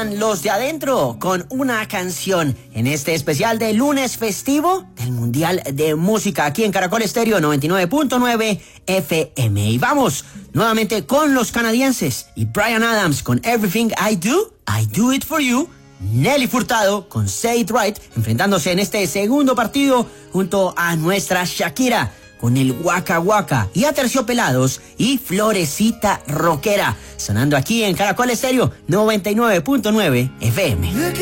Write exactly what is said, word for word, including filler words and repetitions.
sonaban los de adentro con una canción en este especial de lunes festivo del Mundial de Música aquí en Caracol Estéreo noventa y nueve punto nueve F M. Y vamos nuevamente con los canadienses y Bryan Adams con Everything I Do, I Do It For You. Nelly Furtado con Say It Right, enfrentándose en este segundo partido junto a nuestra Shakira con el Waka Waka, y Aterciopelados y Florecita Rockera, sonando aquí en Caracol Estéreo noventa y nueve punto nueve F M.